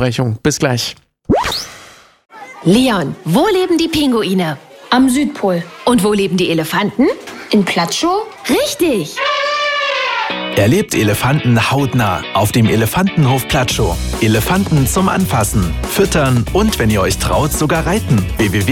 Bis gleich. Leon, wo leben die Pinguine? Am Südpol. Und wo leben die Elefanten? In Platschow? Richtig! Erlebt Elefanten hautnah auf dem Elefantenhof Platschow. Elefanten zum Anfassen, Füttern und, wenn ihr euch traut, sogar reiten.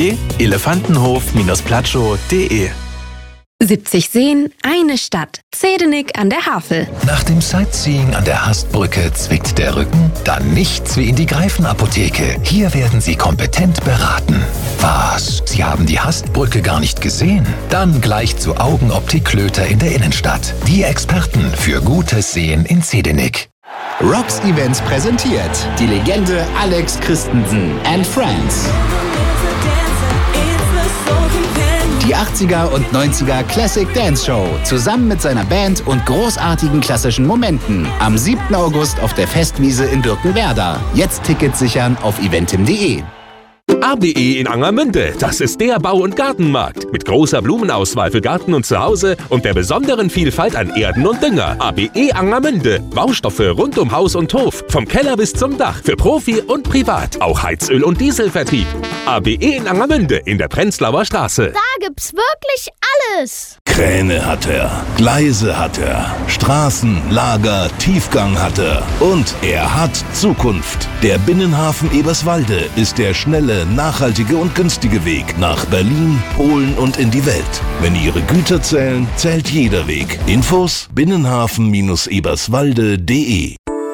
www.elefantenhof-platschow.de 70 Seen, eine Stadt. Zedenik an der Havel. Nach dem Sightseeing an der Hastbrücke zwickt der Rücken? Dann nichts wie in die Greifenapotheke. Hier werden Sie kompetent beraten. Was? Sie haben die Hastbrücke gar nicht gesehen? Dann gleich zu Augenoptik Klöter in der Innenstadt. Die Experten für gutes Sehen in Zedenik. Rocks Events präsentiert die Legende Alex Christensen and Friends. Die 80er und 90er Classic Dance Show zusammen mit seiner Band und großartigen klassischen Momenten. Am 7. August auf der Festwiese in Birkenwerder. Jetzt Tickets sichern auf eventim.de. ABE in Angermünde, das ist der Bau- und Gartenmarkt. Mit großer Blumenauswahl für Garten und Zuhause und der besonderen Vielfalt an Erden und Dünger. ABE Angermünde, Baustoffe rund um Haus und Hof. Vom Keller bis zum Dach, für Profi und Privat. Auch Heizöl- und Dieselvertrieb. ABE in Angermünde in der Prenzlauer Straße. Da gibt's wirklich alles. Kräne hat er, Gleise hat er, Straßen, Lager, Tiefgang hat er. Und er hat Zukunft. Der Binnenhafen Eberswalde ist der schnelle, nachhaltige und günstige Weg nach Berlin, Polen und in die Welt. Wenn Ihre Güter zählen, zählt jeder Weg. Infos: binnenhafen-eberswalde.de.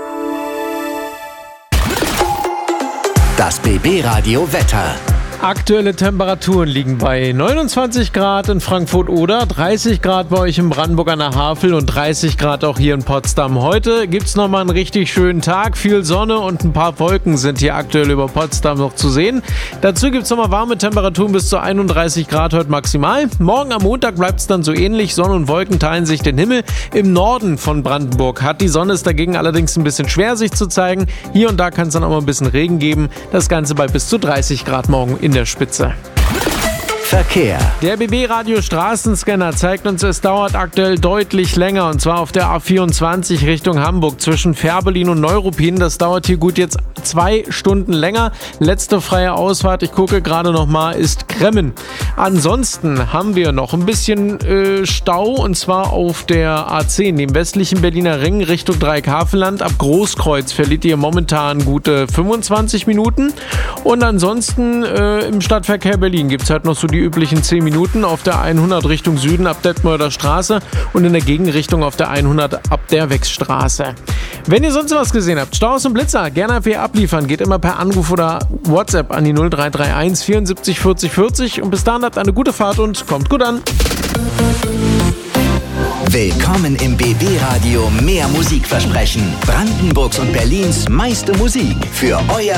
Das BB-Radio Wetter. Aktuelle Temperaturen liegen bei 29 Grad in Frankfurt oder 30 Grad bei euch in Brandenburg an der Havel und 30 Grad auch hier in Potsdam. Heute gibt es nochmal einen richtig schönen Tag, viel Sonne und ein paar Wolken sind hier aktuell über Potsdam noch zu sehen. Dazu gibt es nochmal warme Temperaturen bis zu 31 Grad heute maximal. Morgen am Montag bleibt es dann so ähnlich. Sonne und Wolken teilen sich den Himmel. Im Norden von Brandenburg hat die Sonne es dagegen allerdings ein bisschen schwer sich zu zeigen. Hier und da kann es dann auch mal ein bisschen Regen geben. Das Ganze bei bis zu 30 Grad morgen in der Spitze. Verkehr. Der BB-Radio Straßenscanner zeigt uns, es dauert aktuell deutlich länger und zwar auf der A24 Richtung Hamburg zwischen Fährberlin und Neuruppin. Das dauert hier gut jetzt 2 Stunden länger. Letzte freie Ausfahrt, ich gucke gerade nochmal, ist Kremmen. Ansonsten haben wir noch ein bisschen Stau und zwar auf der A10, dem westlichen Berliner Ring Richtung Dreieckhavelland. Ab Großkreuz verliert ihr momentan gute 25 Minuten. Und ansonsten im Stadtverkehr Berlin gibt es halt noch so die üblichen 10 Minuten auf der 100 Richtung Süden ab Detmolder Straße und in der Gegenrichtung auf der 100 ab der Wechsstraße. Wenn ihr sonst was gesehen habt, Staus und Blitzer, gerne einfach abliefern. Geht immer per Anruf oder WhatsApp an die 0331 74 40 40 und bis dahin habt eine gute Fahrt und kommt gut an. Willkommen im BB-Radio. Mehr Musikversprechen. Brandenburgs und Berlins meiste Musik für euer